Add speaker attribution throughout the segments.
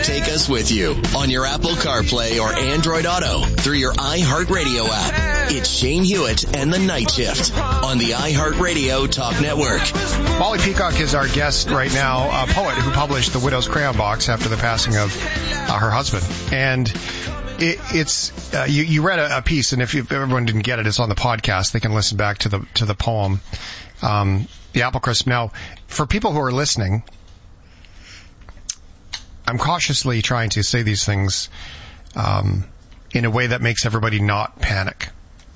Speaker 1: Take us with you on your Apple CarPlay or Android Auto through your iHeartRadio app. It's Shane Hewitt and the Night Shift on the iHeartRadio Talk Network.
Speaker 2: Molly Peacock is our guest right now, a poet who published The Widow's Crayon Box after the passing of her husband. And you read a piece, and if everyone didn't get it, it's on the podcast. They can listen back to the poem, The Apple Crisp. Now, for people who are listening, I'm cautiously trying to say these things in a way that makes everybody not panic.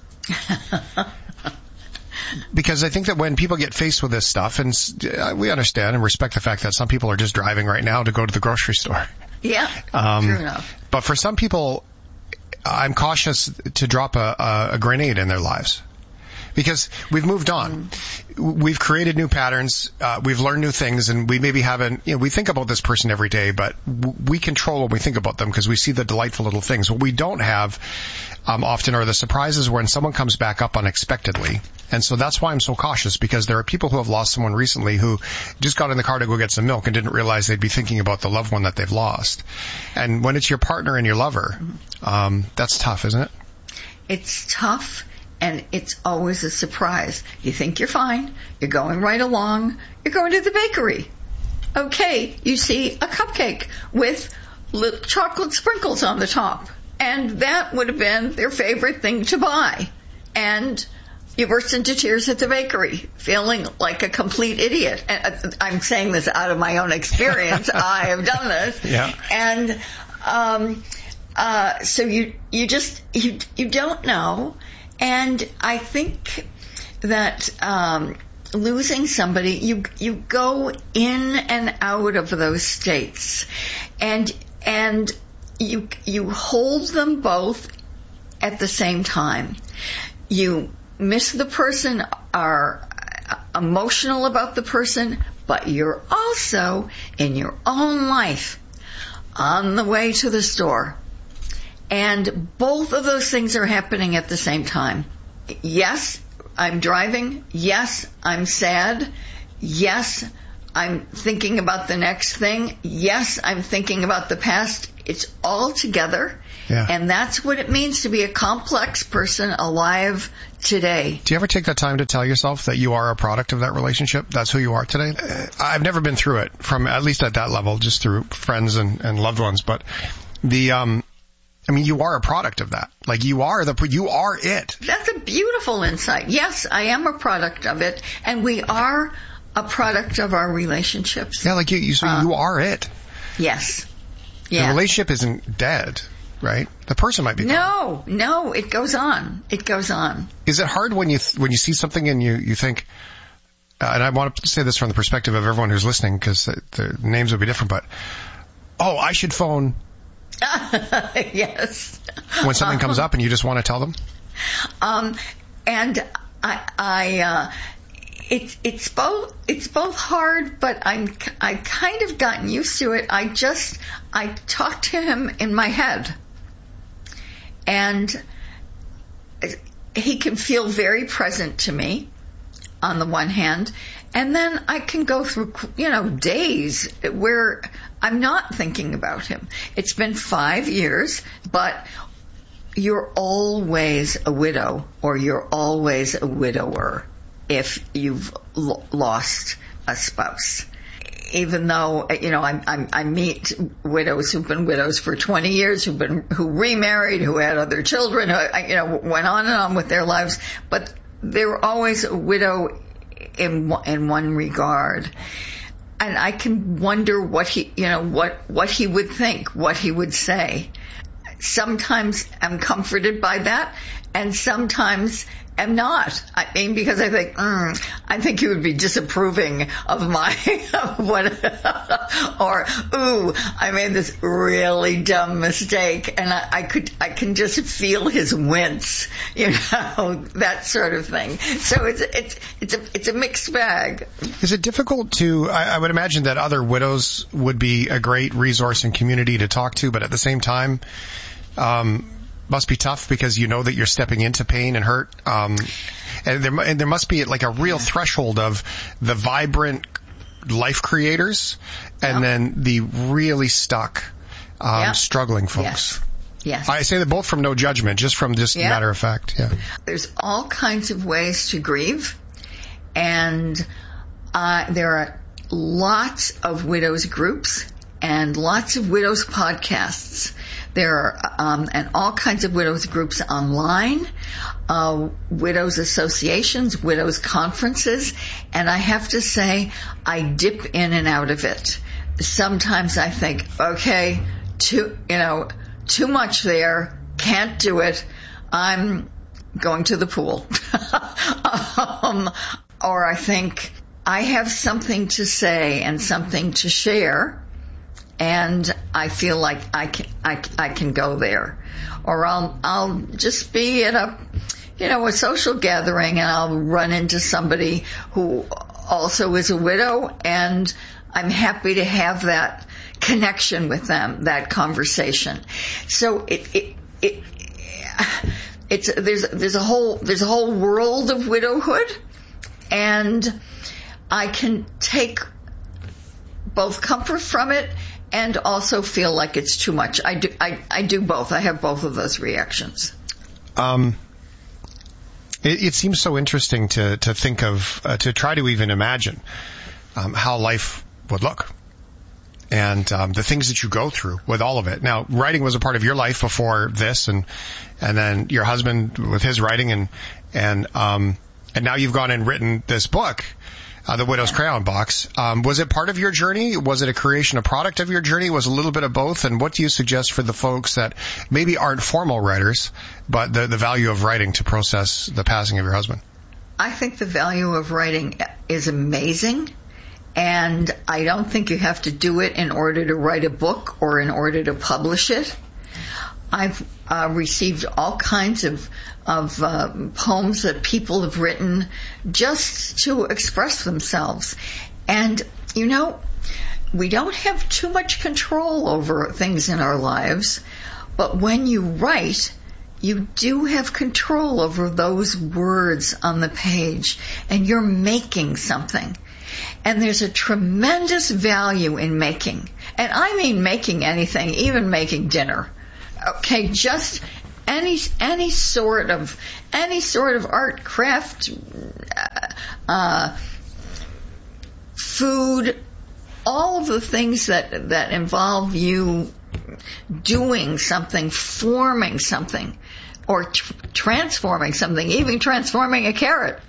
Speaker 2: Because I think that when people get faced with this stuff, and we understand and respect the fact that some people are just driving right now to go to the grocery store.
Speaker 3: Yeah, true enough.
Speaker 2: But for some people, I'm cautious to drop a grenade in their lives. Because we've moved on. We've created new patterns. We've learned new things, and we maybe haven't, we think about this person every day, but we control what we think about them because we see the delightful little things. What we don't have often are the surprises when someone comes back up unexpectedly. And so that's why I'm so cautious, because there are people who have lost someone recently who just got in the car to go get some milk and didn't realize they'd be thinking about the loved one that they've lost. And when it's your partner and your lover, that's tough, isn't it?
Speaker 3: It's tough. And it's always a surprise. You think you're fine. You're going right along. You're going to the bakery. Okay, you see a cupcake with little chocolate sprinkles on the top. And that would have been their favorite thing to buy. And you burst into tears at the bakery, feeling like a complete idiot. And I'm saying this out of my own experience. I have done this.
Speaker 2: Yeah.
Speaker 3: And so you don't know. And I think that losing somebody, you go in and out of those states, and you hold them both at the same time. You miss the person, are emotional about the person, but you're also in your own life on the way to the store. And both of those things are happening at the same time. Yes, I'm driving. Yes, I'm sad. Yes, I'm thinking about the next thing. Yes, I'm thinking about the past. It's all together.
Speaker 2: Yeah.
Speaker 3: And that's what it means to be a complex person alive today.
Speaker 2: Do you ever take that time to tell yourself that you are a product of that relationship? That's who you are today? I've never been through it, from at least at that level, just through friends and loved ones. But you are a product of that. Like, you are it.
Speaker 3: That's a beautiful insight. Yes, I am a product of it, and we are a product of our relationships.
Speaker 2: Yeah, like you are it.
Speaker 3: Yes. Yeah.
Speaker 2: The relationship isn't dead, right? The person might be gone.
Speaker 3: No, it goes on. It goes on.
Speaker 2: Is it hard when you see something and you think, and I want to say this from the perspective of everyone who's listening, because the names would be different, but, I should phone.
Speaker 3: Yes.
Speaker 2: When something comes up and you just want to tell them?
Speaker 3: And it's both hard, but I kind of gotten used to it. I talk to him in my head, and he can feel very present to me on the one hand, and then I can go through, days where I'm not thinking about him. It's been 5 years, but you're always a widow, or you're always a widower if you've lost a spouse. Even though, I meet widows who've been widows for 20 years, who remarried, who had other children, went on and on with their lives, but they were always a widow in one regard. And I can wonder what he would think, what he would say. Sometimes I'm comforted by that, and sometimes am not. I mean, because I think he would be disapproving of or, ooh, I made this really dumb mistake, and I can just feel his wince, that sort of thing. So it's a mixed bag.
Speaker 2: Is it difficult to, I would imagine that other widows would be a great resource and community to talk to, but at the same time, must be tough because you know that you're stepping into pain and hurt. And there must be like a real threshold of the vibrant life creators and then the really stuck struggling folks.
Speaker 3: Yes.
Speaker 2: I say that both from no judgment, just from just matter of fact. Yeah.
Speaker 3: There's all kinds of ways to grieve, and there are lots of widows groups and lots of widows podcasts. There are and all kinds of widows groups online, widows associations, widows conferences, and I have to say I dip in and out of it. Sometimes I think, okay, too much there, can't do it, I'm going to the pool. Or I think I have something to say and something to share, and I feel like I can go there. Or I'll just be at a social gathering, and I'll run into somebody who also is a widow, and I'm happy to have that connection with them, that conversation. So there's a whole world of widowhood, and I can take both comfort from it and also feel like it's too much. I do both. I have both of those reactions.
Speaker 2: It seems so interesting to think of, to try to even imagine how life would look, and the things that you go through with all of it. Now, writing was a part of your life before this, and then your husband with his writing, and now you've gone and written this book, The Widow's Crayon Box. Was it part of your journey? Was it a creation, a product of your journey? Was it a little bit of both? And what do you suggest for the folks that maybe aren't formal writers, but the value of writing to process the passing of your husband?
Speaker 3: I think the value of writing is amazing, and I don't think you have to do it in order to write a book or in order to publish it. I've received all kinds of poems that people have written just to express themselves. And, we don't have too much control over things in our lives, but when you write, you do have control over those words on the page, and you're making something. And there's a tremendous value in making. And I mean making anything, even making dinner. Okay, just any sort of art, craft, food, all of the things that involve you doing something, forming something, or transforming something, even transforming a carrot.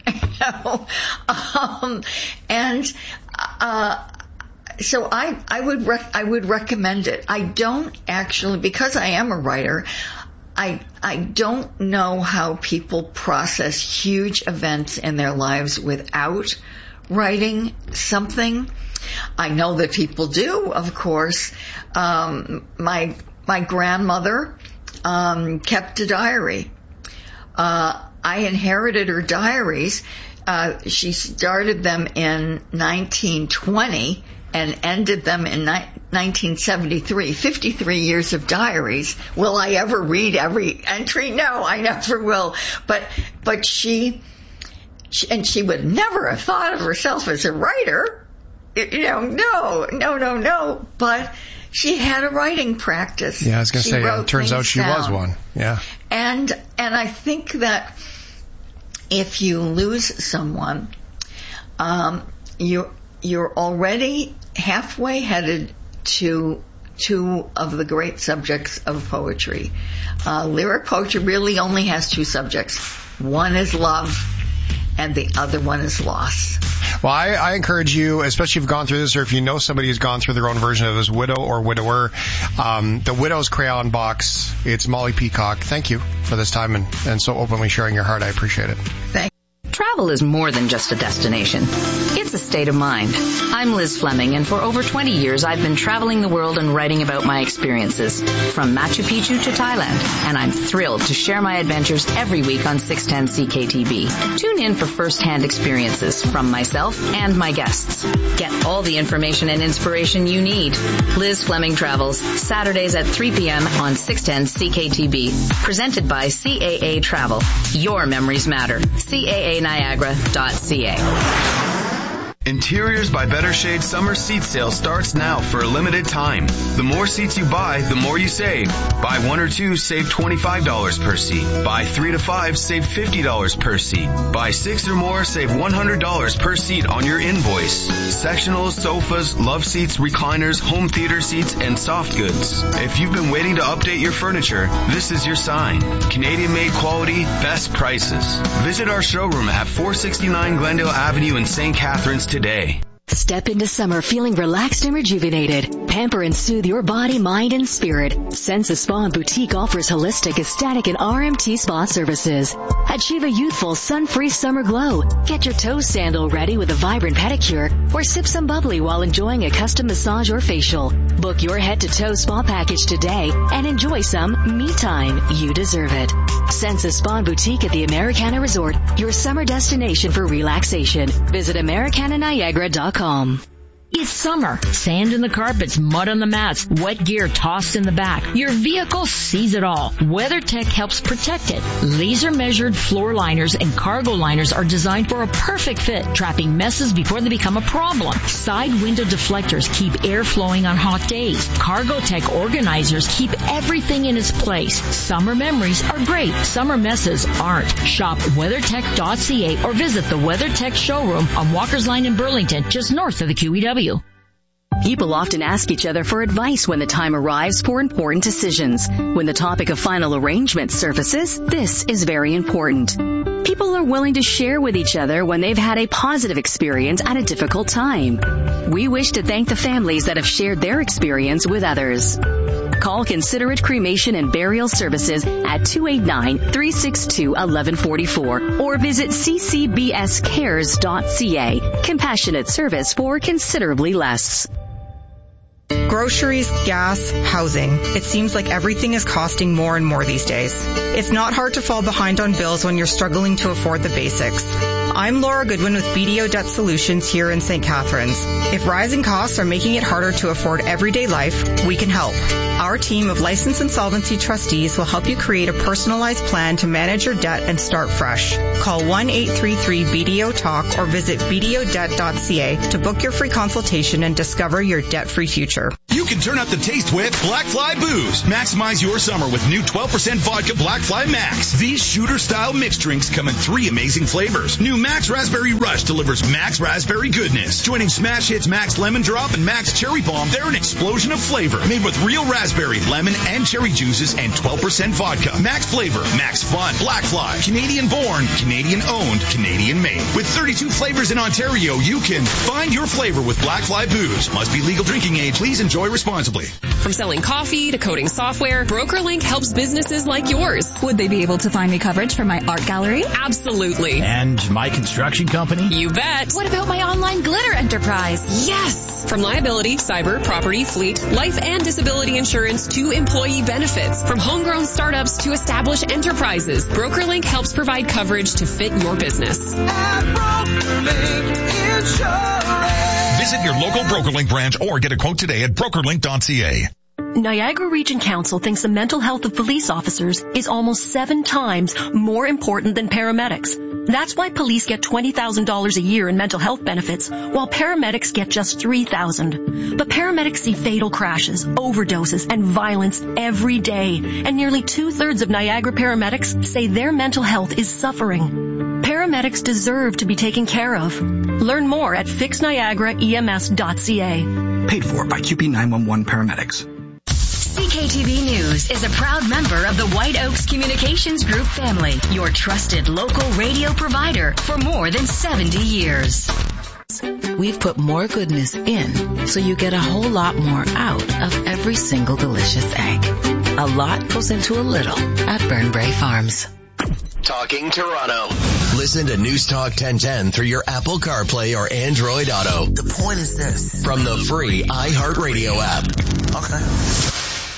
Speaker 3: So I would recommend it. I don't actually, because I am a writer, I don't know how people process huge events in their lives without writing something. I know that people do, of course. My grandmother kept a diary. I inherited her diaries. She started them in 1920 and ended them in 1973, 53 years of diaries. Will I ever read every entry? No, I never will. But she would never have thought of herself as a writer. No. But she had a writing practice.
Speaker 2: Yeah, I was going to say, it turns out she was one. Yeah.
Speaker 3: And I think that if you lose someone, you're already halfway headed to two of the great subjects of poetry. Lyric poetry really only has two subjects. One is love, and the other one is loss.
Speaker 2: Well, I encourage you, especially if you've gone through this, or if you know somebody who's gone through their own version of this, widow or widower, The Widow's Crayon Box. It's Molly Peacock. Thank you for this time and so openly sharing your heart. I appreciate it.
Speaker 3: Thank you.
Speaker 4: Travel is more than just a destination. It's a state of mind. I'm Liz Fleming, and for over 20 years I've been traveling the world and writing about my experiences, from Machu Picchu to Thailand, and I'm thrilled to share my adventures every week on 610 CKTB. Tune in for first-hand experiences from myself and my guests. Get all the information and inspiration you need. Liz Fleming Travels, Saturdays at 3 p.m. on 610 CKTB. Presented by CAA Travel. Your memories matter. CAA Niagara.ca.
Speaker 5: Interiors by Better Shade summer seat sale starts now for a limited time. The more seats you buy, the more you save. Buy 1 or 2, save $25 per seat. Buy 3 to 5, save $50 per seat. Buy 6 or more, save $100 per seat on your invoice. Sectionals, sofas, love seats, recliners, home theater seats, and soft goods. If you've been waiting to update your furniture, this is your sign. Canadian-made quality, best prices. Visit our showroom at 469 Glendale Avenue in St. Catharines today.
Speaker 6: Step into summer feeling relaxed and rejuvenated. Pamper and soothe your body, mind, and spirit. Sensa Spa and Boutique offers holistic, aesthetic, and RMT spa services. Achieve a youthful, sun-free summer glow. Get your toe sandal ready with a vibrant pedicure, or sip some bubbly while enjoying a custom massage or facial. Book your head-to-toe spa package today and enjoy some me time. You deserve it. Sensa Spa and Boutique at the Americana Resort, your summer destination for relaxation. Visit AmericanaNiagara.com.
Speaker 7: It's summer. Sand in the carpets, mud on the mats, wet gear tossed in the back. Your vehicle sees it all. WeatherTech helps protect it. Laser-measured floor liners and cargo liners are designed for a perfect fit, trapping messes before they become a problem. Side window deflectors keep air flowing on hot days. CargoTech organizers keep everything in its place. Summer memories are great. Summer messes aren't. Shop WeatherTech.ca or visit the WeatherTech showroom on Walker's Line in Burlington, just north of the QEW.
Speaker 6: People often ask each other for advice when the time arrives for important decisions. When the topic of final arrangement surfaces, this is very important. People are willing to share with each other when they've had a positive experience at a difficult time. We wish to thank the families that have shared their experience with others. Call Considerate Cremation and Burial Services at 289-362-1144 or visit ccbscares.ca. Compassionate service for considerably less.
Speaker 8: Groceries, gas, housing. It seems like everything is costing more and more these days. It's not hard to fall behind on bills when you're struggling to afford the basics. I'm Laura Goodwin with BDO Debt Solutions here in St. Catharines. If rising costs are making it harder to afford everyday life, we can help. Our team of licensed insolvency trustees will help you create a personalized plan to manage your debt and start fresh. Call 1-833-BDO-TALK or visit bdodebt.ca to book your free consultation and discover your debt-free future.
Speaker 9: You can turn up the taste with Black Fly Booze. Maximize your summer with new 12% vodka Black Fly Max. These shooter-style mixed drinks come in 3 amazing flavors. New Max Raspberry Rush delivers Max Raspberry goodness. Joining smash hits Max Lemon Drop and Max Cherry Bomb, they're an explosion of flavor. Made with real raspberry, lemon, and cherry juices and 12% vodka. Max flavor, Max fun. Black Fly. Canadian born, Canadian owned, Canadian made. With 32 flavors in Ontario, you can find your flavor with Black Fly Booze. Must be legal drinking age. Please enjoy responsibly.
Speaker 10: From selling coffee to coding software, BrokerLink helps businesses like yours.
Speaker 11: Would they be able to find me coverage for my art gallery?
Speaker 10: Absolutely.
Speaker 12: And my construction company?
Speaker 10: You bet.
Speaker 11: What about my online glitter enterprise?
Speaker 10: Yes. From liability, cyber, property, fleet, life and disability insurance to employee benefits. From homegrown startups to established enterprises, BrokerLink helps provide coverage to fit your business.
Speaker 13: At BrokerLink Insurance.
Speaker 9: Visit your local BrokerLink branch or get a quote today at brokerlink.ca.
Speaker 14: Niagara Region Council thinks the mental health of police officers is almost 7 times more important than paramedics. That's why police get $20,000 a year in mental health benefits, while paramedics get just $3,000. But paramedics see fatal crashes, overdoses, and violence every day, and nearly 2/3 of Niagara paramedics say their mental health is suffering. Paramedics deserve to be taken care of. Learn more at fixniagaraems.ca.
Speaker 15: Paid for by QP 911 Paramedics.
Speaker 6: CKTV News is a proud member of the White Oaks Communications Group family, your trusted local radio provider for more than 70 years.
Speaker 16: We've put more goodness in, so you get a whole lot more out of every single delicious egg. A lot goes into a little at Burnbrae Farms.
Speaker 1: Talking Toronto. Listen to News Talk 1010 through your Apple CarPlay or Android Auto.
Speaker 17: The point is this.
Speaker 1: From the free iHeartRadio app.
Speaker 17: Okay.